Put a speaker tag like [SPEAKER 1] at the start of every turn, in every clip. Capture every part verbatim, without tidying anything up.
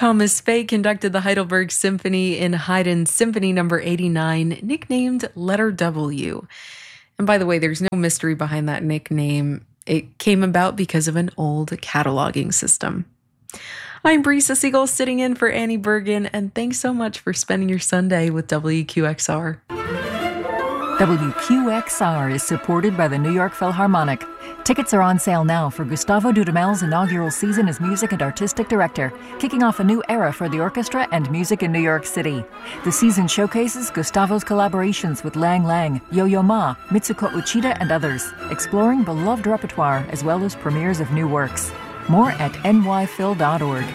[SPEAKER 1] Thomas Fay conducted the Heidelberg Symphony in Haydn's Symphony Number eighty-nine, nicknamed Letter W. And by the way, there's no mystery behind that nickname. It came about because of an old cataloging system. I'm Brisa Siegel, sitting in for Annie Bergen, and thanks so much for spending your Sunday with W Q X R.
[SPEAKER 2] W Q X R is supported by the New York Philharmonic. Tickets are on sale now for Gustavo Dudamel's inaugural season as music and artistic director, kicking off a new era for the orchestra and music in New York City. The season showcases Gustavo's collaborations with Lang Lang, Yo-Yo Ma, Mitsuko Uchida, and others, exploring beloved repertoire as well as premieres of new works. More at N Y phil dot org.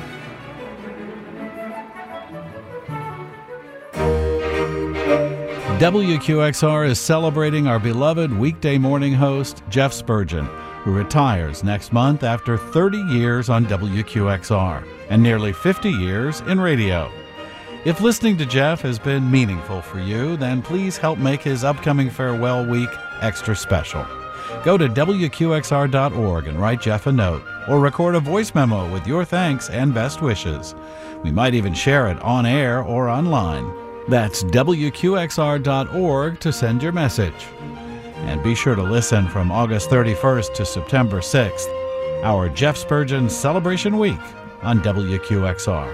[SPEAKER 3] W Q X R is celebrating our beloved weekday morning host, Jeff Spurgeon, who retires next month after thirty years on W Q X R and nearly fifty years in radio. If listening to Jeff has been meaningful for you, then please help make his upcoming farewell week extra special. Go to W Q X R dot org and write Jeff a note, or record a voice memo with your thanks and best wishes. We might even share it on air or online. That's W Q X R dot org to send your message. And be sure to listen from August thirty-first to September sixth, our Jeff Spurgeon Celebration Week on W Q X R.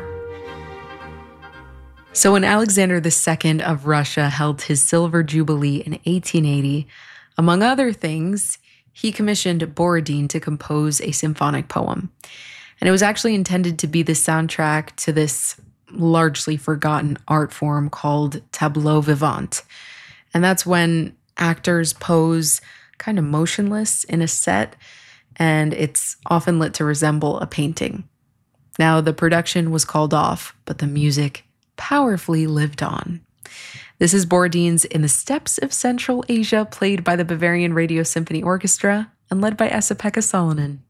[SPEAKER 1] So when Alexander the Second of Russia held his silver jubilee in eighteen eighty, among other things, he commissioned Borodin to compose a symphonic poem. And it was actually intended to be the soundtrack to this largely forgotten art form called tableau vivant. And that's when actors pose kind of motionless in a set, and it's often lit to resemble a painting. Now, the production was called off, but the music powerfully lived on. This is Borodin's In the Steppes of Central Asia, played by the Bavarian Radio Symphony Orchestra and led by Esa-Pekka Salonen.